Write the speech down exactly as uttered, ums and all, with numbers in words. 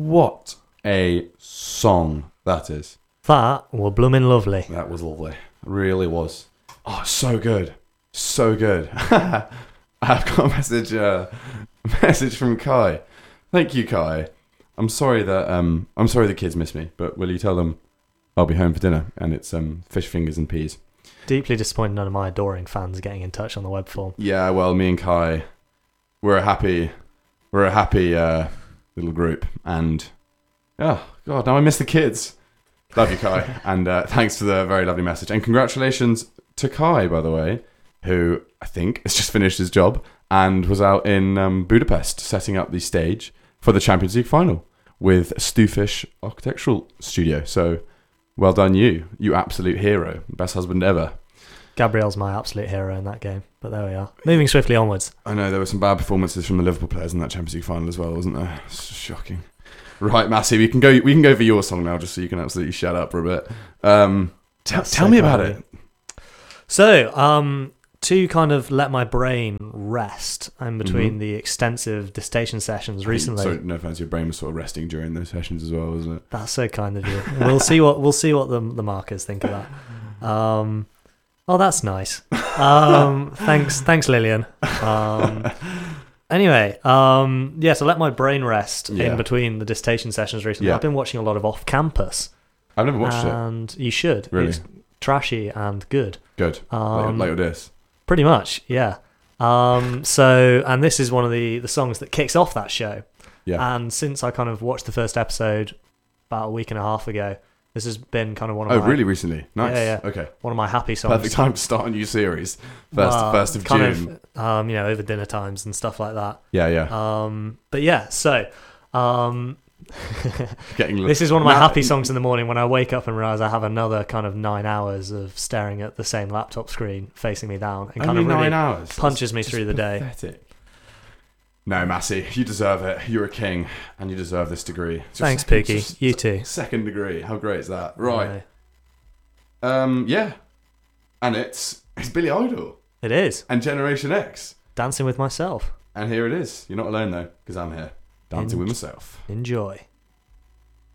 What a song that is. That were blooming lovely. That was lovely. It really was. Oh, so good. So good. I've got a message, uh, a message from Kai. Thank you, Kai. I'm sorry that um, I'm sorry the kids miss me, but will you tell them I'll be home for dinner and it's um, fish fingers and peas. Deeply disappointed none of my adoring fans are getting in touch on the web form. Yeah, well, me and Kai, we're a happy, we're a happy uh, little group, and oh god, now I miss the kids. Love you, Kai, and uh, thanks for the very lovely message, and congratulations to Kai, by the way, who I think has just finished his job and was out in um, Budapest setting up the stage for the Champions League final with Stufish Architectural Studio. So, well done, you, you absolute hero, best husband ever. Gabriel's my absolute hero in that game, but there we are. Moving swiftly onwards. I know there were some bad performances from the Liverpool players in that Champions League final as well, wasn't there? It's shocking. Right, Massey, we can go. We can go for your song now, just so you can absolutely shut up for a bit. Um, t- tell so me about funny. it. So, um, to kind of let my brain rest in between Mhm. the extensive distation sessions I think- recently. So, no offense, your brain was sort of resting during those sessions as well, wasn't it? That's so kind of you. We'll see what we'll see what the the markers think of that. Um, oh, that's nice. Um, thanks, thanks, Lillian. Um, anyway, um, yeah. So let my brain rest Yeah. in between the distation sessions recently. Yeah. I've been watching a lot of Off Campus, I've never watched it. and you should. Really? It's trashy and good. Good. Um, like, like this. Pretty much, yeah. Um, so, and this is one of the the songs that kicks off that show. Yeah. And since I kind of watched the first episode about a week and a half ago, this has been kind of one of Oh, my really? Recently? Nice. Yeah, yeah. Okay. one of my happy songs. Perfect time to start a new series. First, Well, first of kind June. Of, um, you know, over dinner times and stuff like that. Yeah, yeah. Um, but yeah, so um, Getting this is one of my now- happy songs in the morning when I wake up and realize I have another kind of nine hours of staring at the same laptop screen facing me down, and kind Only of really nine hours. punches That's me just through the day. pathetic. No, Massey, you deserve it. You're a king, and you deserve this degree. It's your Thanks, second- Pookie. just You too. Second degree. How great is that? Right. Uh, Um. Yeah. And it's it's Billy Idol it is and Generation X, Dancing with Myself. and here it is. You're not alone though, because I'm here dancing En- with myself. Enjoy.